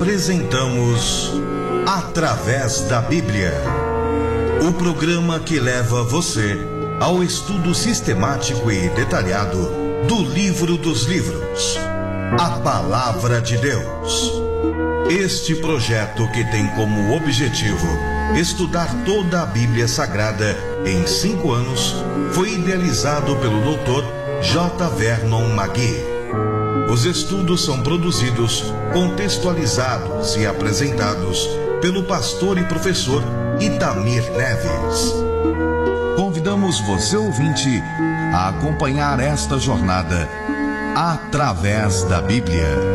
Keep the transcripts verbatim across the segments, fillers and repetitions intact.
Apresentamos Através da Bíblia, o programa que leva você ao estudo sistemático e detalhado do livro dos livros, a Palavra de Deus. Este projeto, que tem como objetivo estudar toda a Bíblia Sagrada em cinco anos, foi idealizado pelo doutor J. Vernon Magui. Os estudos são produzidos, contextualizados e apresentados pelo pastor e professor Itamir Neves. Convidamos você, ouvinte, a acompanhar esta jornada através da Bíblia.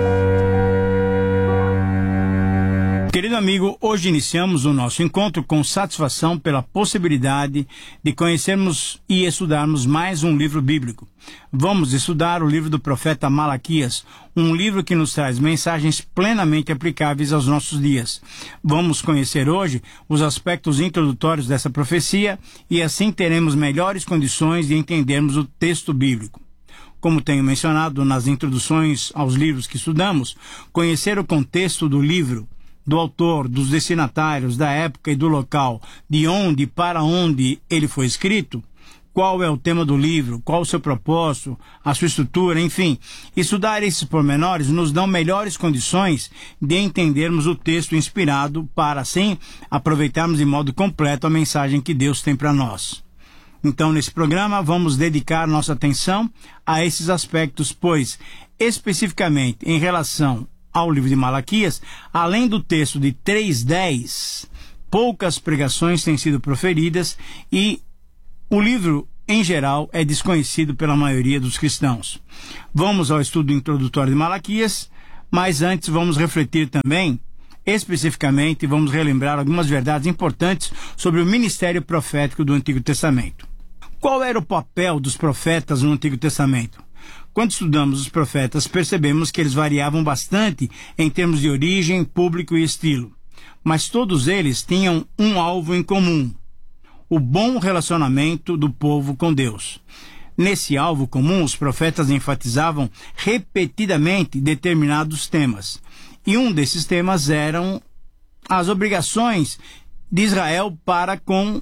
Querido amigo, hoje iniciamos o nosso encontro com satisfação pela possibilidade de conhecermos e estudarmos mais um livro bíblico. Vamos estudar o livro do profeta Malaquias, um livro que nos traz mensagens plenamente aplicáveis aos nossos dias. Vamos conhecer hoje os aspectos introdutórios dessa profecia e assim teremos melhores condições de entendermos o texto bíblico. Como tenho mencionado nas introduções aos livros que estudamos, conhecer o contexto do livro, do autor, dos destinatários, da época e do local, de onde e para onde ele foi escrito, qual é o tema do livro, qual o seu propósito, a sua estrutura, enfim. Estudar esses pormenores nos dão melhores condições de entendermos o texto inspirado para, assim, aproveitarmos de modo completo a mensagem que Deus tem para nós. Então, nesse programa, vamos dedicar nossa atenção a esses aspectos, pois, especificamente em relação ao livro de Malaquias, além do texto de três dez, poucas pregações têm sido proferidas e o livro, em geral, é desconhecido pela maioria dos cristãos. Vamos ao estudo introdutório de Malaquias, mas antes vamos refletir também, especificamente, vamos relembrar algumas verdades importantes sobre o ministério profético do Antigo Testamento. Qual era o papel dos profetas no Antigo Testamento? Quando estudamos os profetas, percebemos que eles variavam bastante em termos de origem, público e estilo. Mas todos eles tinham um alvo em comum: o bom relacionamento do povo com Deus. Nesse alvo comum, os profetas enfatizavam repetidamente determinados temas. E um desses temas eram as obrigações de Israel para com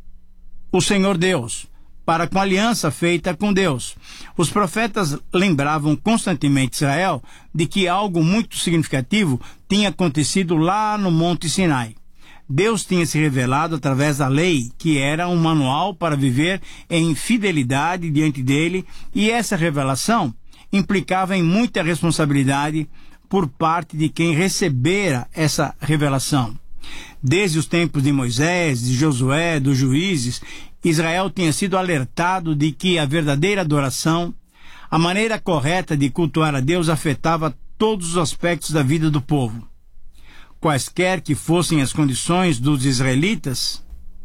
o Senhor Deus, para com a aliança feita com Deus. Os profetas lembravam constantemente Israel de que algo muito significativo tinha acontecido lá no Monte Sinai. Deus tinha se revelado através da lei, que era um manual para viver em fidelidade diante dele, e essa revelação implicava em muita responsabilidade por parte de quem recebera essa revelação. Desde os tempos de Moisés, de Josué, dos juízes, Israel tinha sido alertado de que a verdadeira adoração, a maneira correta de cultuar a Deus, afetava todos os aspectos da vida do povo. Quaisquer que fossem as condições dos israelitas,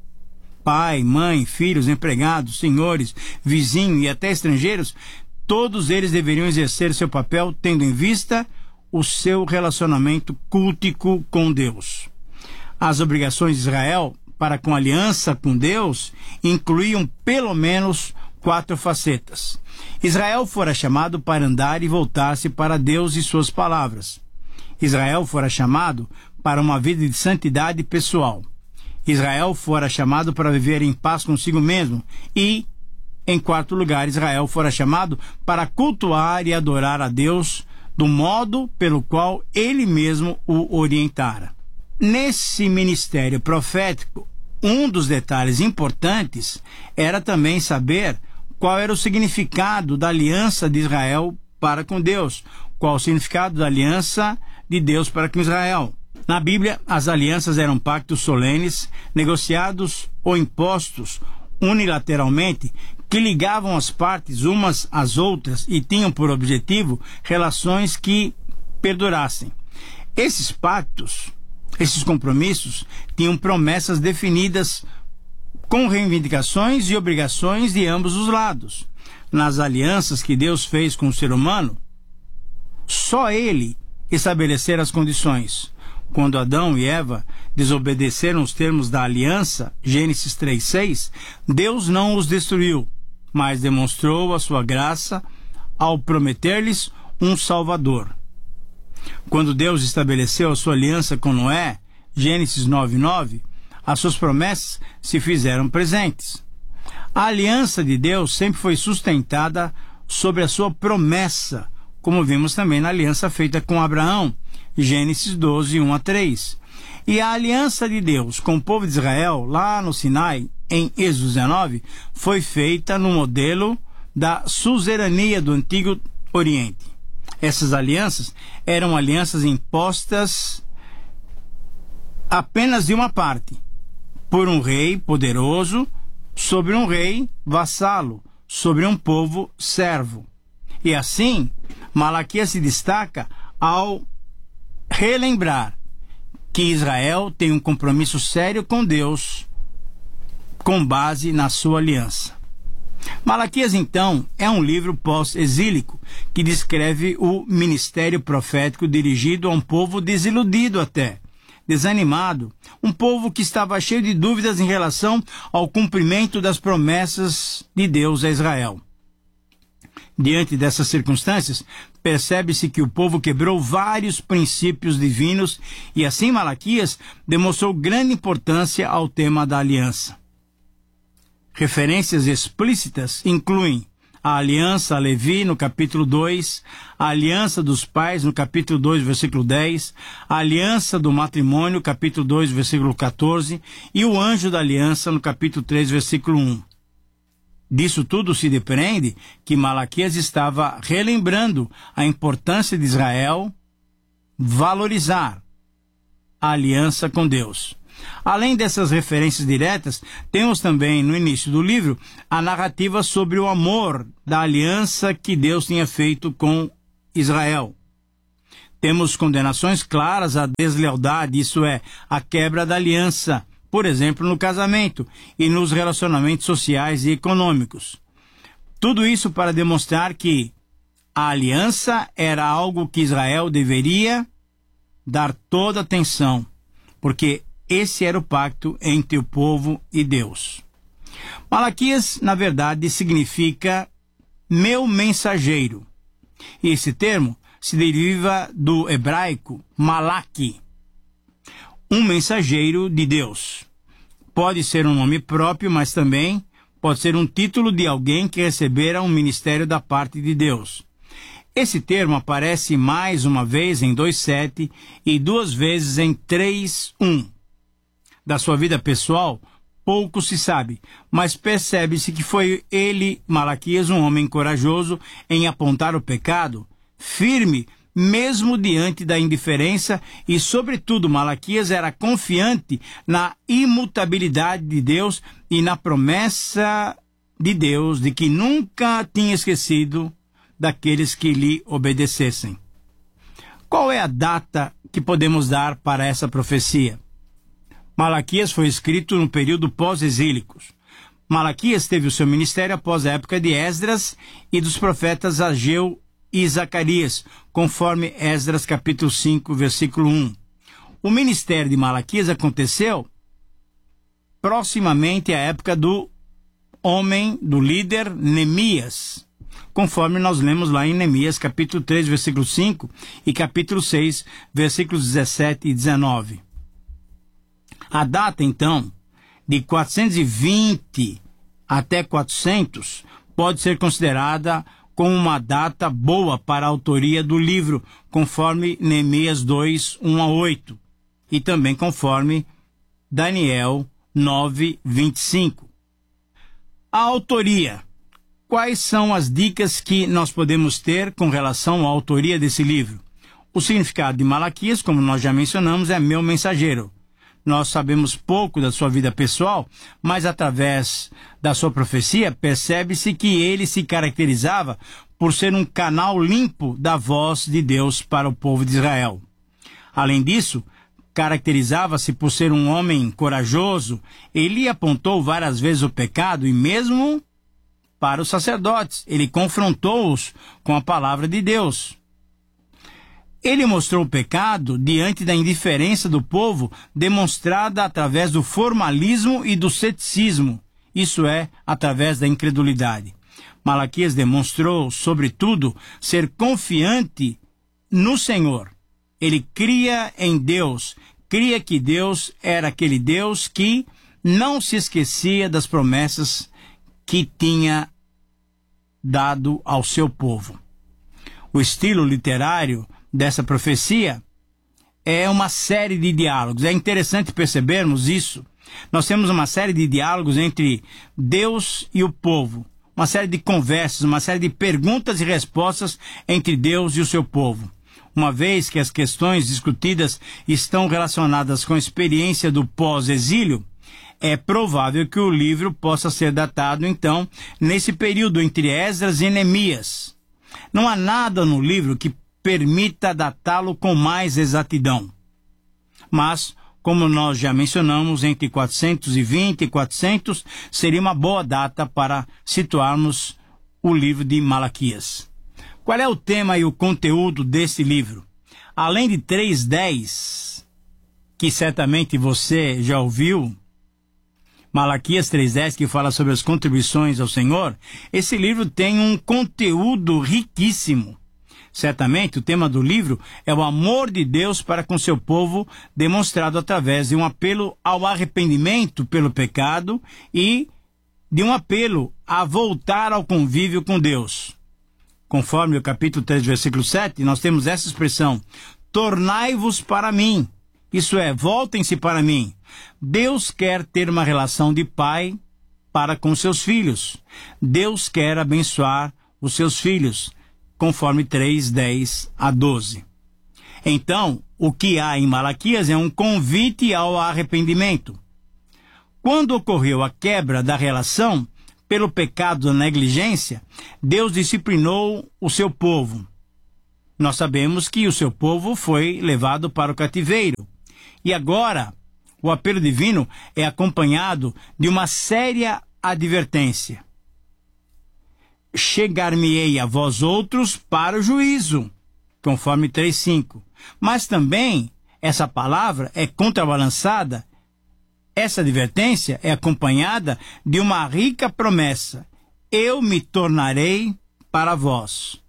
pai, mãe, filhos, empregados, senhores, vizinhos e até estrangeiros, todos eles deveriam exercer seu papel tendo em vista o seu relacionamento cultico com Deus. As obrigações de Israel para com a aliança com Deus incluíam pelo menos quatro facetas. Israel fora chamado para andar e voltar-se para Deus e suas palavras. Israel fora chamado para uma vida de santidade pessoal. Israel fora chamado para viver em paz consigo mesmo. E, em quarto lugar, Israel fora chamado para cultuar e adorar a Deus do modo pelo qual ele mesmo o orientara. Nesse ministério profético, um dos detalhes importantes era também saber qual era o significado da aliança de Israel para com Deus, qual o significado da aliança de Deus para com Israel. Na Bíblia, as alianças eram pactos solenes, negociados ou impostos unilateralmente, que ligavam as partes umas às outras e tinham por objetivo relações que perdurassem. Esses pactos, esses compromissos, tinham promessas definidas com reivindicações e obrigações de ambos os lados. Nas alianças que Deus fez com o ser humano, só ele estabelecera as condições. Quando Adão e Eva desobedeceram os termos da aliança, Gênesis três, seis, Deus não os destruiu, mas demonstrou a sua graça ao prometer-lhes um Salvador. Quando Deus estabeleceu a sua aliança com Noé, Gênesis nove, nove, as suas promessas se fizeram presentes. A aliança de Deus sempre foi sustentada sobre a sua promessa, como vimos também na aliança feita com Abraão, Gênesis doze, um a três. E a aliança de Deus com o povo de Israel, lá no Sinai, em Êxodo dezenove, foi feita no modelo da suzerania do Antigo Oriente. Essas alianças eram alianças impostas apenas de uma parte, por um rei poderoso sobre um rei vassalo, sobre um povo servo. E assim, Malaquias se destaca ao relembrar que Israel tem um compromisso sério com Deus, com base na sua aliança. Malaquias, então, é um livro pós-exílico que descreve o ministério profético dirigido a um povo desiludido até, desanimado, um povo que estava cheio de dúvidas em relação ao cumprimento das promessas de Deus a Israel. Diante dessas circunstâncias, percebe-se que o povo quebrou vários princípios divinos e assim Malaquias demonstrou grande importância ao tema da aliança. Referências explícitas incluem a aliança a Levi, no capítulo dois, a aliança dos pais, no capítulo dois, versículo dez, a aliança do matrimônio, capítulo dois, versículo quatorze, e o anjo da aliança, no capítulo três, versículo um. Disso tudo se depreende que Malaquias estava relembrando a importância de Israel valorizar a aliança com Deus. Além dessas referências diretas, temos também no início do livro a narrativa sobre o amor da aliança que Deus tinha feito com Israel. Temos condenações claras à deslealdade, isso é, a quebra da aliança, por exemplo, no casamento e nos relacionamentos sociais e econômicos. Tudo isso para demonstrar que a aliança era algo que Israel deveria dar toda atenção, porque esse era o pacto entre o povo e Deus. Malaquias, na verdade, significa meu mensageiro. E esse termo se deriva do hebraico malaki, um mensageiro de Deus. Pode ser um nome próprio, mas também pode ser um título de alguém que recebera um ministério da parte de Deus. Esse termo aparece mais uma vez em dois sete e duas vezes em três um. Da sua vida pessoal, pouco se sabe, mas percebe-se que foi ele, Malaquias, um homem corajoso em apontar o pecado, firme mesmo diante da indiferença e, sobretudo, Malaquias era confiante na imutabilidade de Deus e na promessa de Deus de que nunca tinha esquecido daqueles que lhe obedecessem. Qual é a data que podemos dar para essa profecia? Malaquias foi escrito no período pós-exílico. Malaquias teve o seu ministério após a época de Esdras e dos profetas Ageu e Zacarias, conforme Esdras capítulo cinco, versículo um. O ministério de Malaquias aconteceu proximamente à época do homem, do líder Neemias, conforme nós lemos lá em Neemias capítulo três, versículo cinco e capítulo seis, versículos dezessete e dezenove. A data, então, de quatrocentos e vinte até quatrocentos pode ser considerada como uma data boa para a autoria do livro, conforme Neemias dois, um a oito, e também conforme Daniel nove, vinte e cinco. A autoria. Quais são as dicas que nós podemos ter com relação à autoria desse livro? O significado de Malaquias, como nós já mencionamos, é meu mensageiro. Nós sabemos pouco da sua vida pessoal, mas através da sua profecia, percebe-se que ele se caracterizava por ser um canal limpo da voz de Deus para o povo de Israel. Além disso, caracterizava-se por ser um homem corajoso. Ele apontou várias vezes o pecado e mesmo para os sacerdotes, ele confrontou-os com a palavra de Deus. Ele mostrou o pecado diante da indiferença do povo, demonstrada através do formalismo e do ceticismo, isso é, através da incredulidade. Malaquias demonstrou, sobretudo, ser confiante no Senhor, Ele cria em Deus, cria que Deus era aquele Deus que não se esquecia das promessas que tinha dado ao seu povo. O estilo literário dessa profecia é uma série de diálogos. É interessante percebermos isso. Nós temos uma série de diálogos entre Deus e o povo, uma série de conversas, uma série de perguntas e respostas entre Deus e o seu povo. Uma vez que as questões discutidas estão relacionadas com a experiência do pós-exílio, é provável que o livro possa ser datado, então, nesse período entre Esdras e Neemias. Não há nada no livro que permita datá-lo com mais exatidão. Mas, como nós já mencionamos, entre quatrocentos e vinte e quatrocentos seria uma boa data para situarmos o livro de Malaquias. Qual é o tema e o conteúdo desse livro? Além de três dez, que certamente você já ouviu, Malaquias três dez, que fala sobre as contribuições ao Senhor, esse livro tem um conteúdo riquíssimo. Certamente, o tema do livro é o amor de Deus para com seu povo, demonstrado através de um apelo ao arrependimento pelo pecado e de um apelo a voltar ao convívio com Deus. Conforme o capítulo três, versículo sete, nós temos essa expressão: tornai-vos para mim. Isso é, voltem-se para mim. Deus quer ter uma relação de pai para com seus filhos. Deus quer abençoar os seus filhos, conforme três, dez a doze. Então, o que há em Malaquias é um convite ao arrependimento. Quando ocorreu a quebra da relação pelo pecado da negligência, Deus disciplinou o seu povo. Nós sabemos que o seu povo foi levado para o cativeiro. E agora, o apelo divino é acompanhado de uma séria advertência. Chegar-me-ei a vós outros para o juízo, conforme três, cinco. Mas também, essa palavra é contrabalançada, essa advertência é acompanhada de uma rica promessa: eu me tornarei para vós.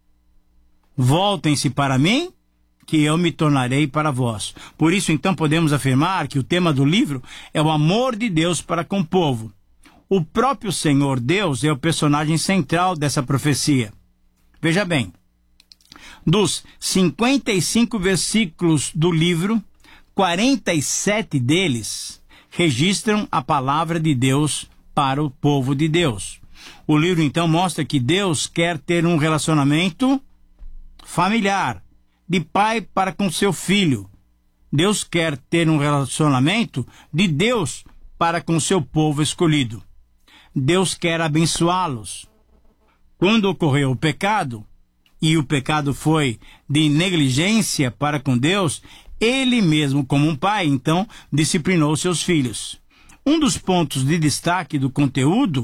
Voltem-se para mim, que eu me tornarei para vós. Por isso, então, podemos afirmar que o tema do livro é o amor de Deus para com o povo. O próprio Senhor Deus é o personagem central dessa profecia. Veja bem, dos cinquenta e cinco versículos do livro, quarenta e sete deles registram a palavra de Deus para o povo de Deus. O livro, então, mostra que Deus quer ter um relacionamento familiar, de pai para com seu filho. Deus quer ter um relacionamento de Deus para com seu povo escolhido. Deus quer abençoá-los. Quando ocorreu o pecado, e o pecado foi de negligência para com Deus, ele mesmo, como um pai, então, disciplinou seus filhos. Um dos pontos de destaque do conteúdo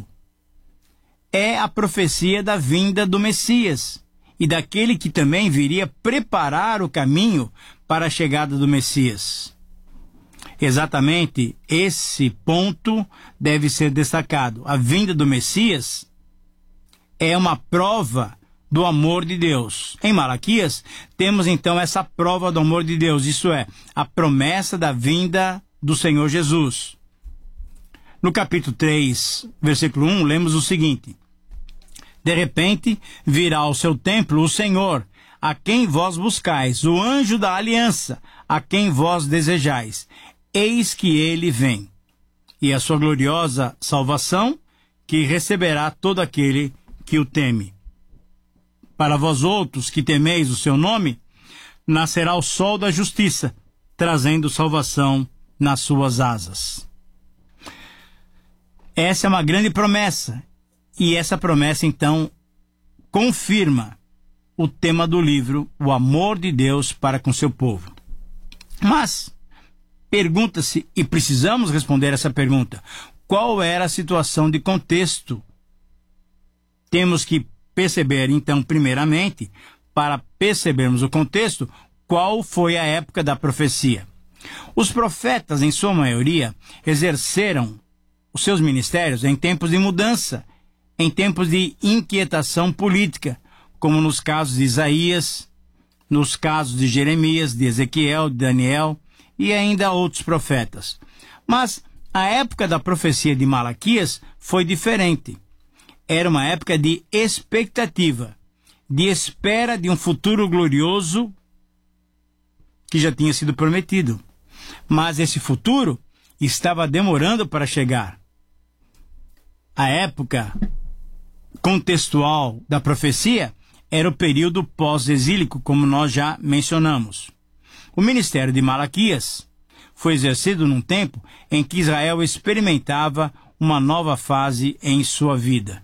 é a profecia da vinda do Messias e daquele que também viria preparar o caminho para a chegada do Messias. Exatamente esse ponto deve ser destacado. A vinda do Messias é uma prova do amor de Deus. Em Malaquias, temos então essa prova do amor de Deus, isso é, a promessa da vinda do Senhor Jesus. No capítulo três, versículo um, lemos o seguinte: de repente virá ao seu templo o Senhor, a quem vós buscais, o anjo da aliança, a quem vós desejais. Eis que ele vem, e a sua gloriosa salvação, que receberá todo aquele que o teme. Para vós outros que temeis o seu nome, nascerá o sol da justiça, trazendo salvação nas suas asas. Essa é uma grande promessa, e essa promessa, então, confirma o tema do livro, o amor de Deus para com seu povo. Mas pergunta-se, e precisamos responder essa pergunta: qual era a situação de contexto? Temos que perceber, então, primeiramente, para percebermos o contexto, qual foi a época da profecia. Os profetas, em sua maioria, exerceram os seus ministérios em tempos de mudança, em tempos de inquietação política, como nos casos de Isaías, nos casos de Jeremias, de Ezequiel, de Daniel e ainda outros profetas. Mas a época da profecia de Malaquias foi diferente. Era uma época de expectativa, de espera de um futuro glorioso que já tinha sido prometido. Mas esse futuro estava demorando para chegar. A época contextual da profecia era o período pós-exílico, como nós já mencionamos. O ministério de Malaquias foi exercido num tempo em que Israel experimentava uma nova fase em sua vida.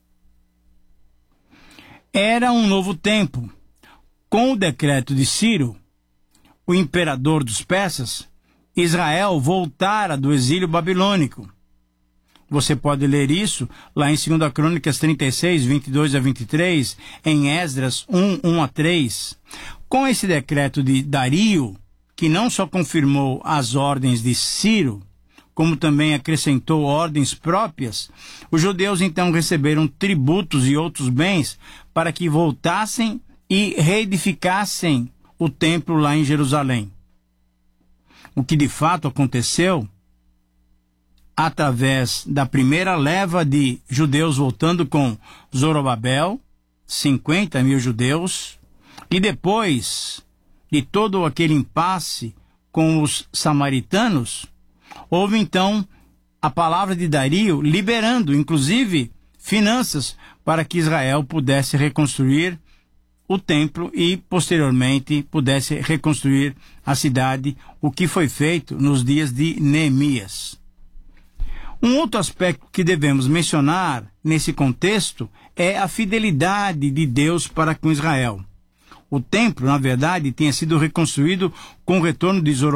Era um novo tempo. Com o decreto de Ciro, o imperador dos persas, Israel voltara do exílio babilônico. Você pode ler isso lá em segunda Crônicas trinta e seis, vinte e dois a vinte e três, em Esdras um, um a três. Com esse decreto de Dario, que não só confirmou as ordens de Ciro, como também acrescentou ordens próprias, os judeus então receberam tributos e outros bens para que voltassem e reedificassem o templo lá em Jerusalém. O que de fato aconteceu através da primeira leva de judeus voltando com Zorobabel, cinquenta mil judeus, e depois de todo aquele impasse com os samaritanos, houve então a palavra de Dario liberando, inclusive, finanças para que Israel pudesse reconstruir o templo e, posteriormente, pudesse reconstruir a cidade, o que foi feito nos dias de Neemias. Um outro aspecto que devemos mencionar nesse contexto é a fidelidade de Deus para com Israel. O templo, na verdade, tinha sido reconstruído com o retorno de Zorobabel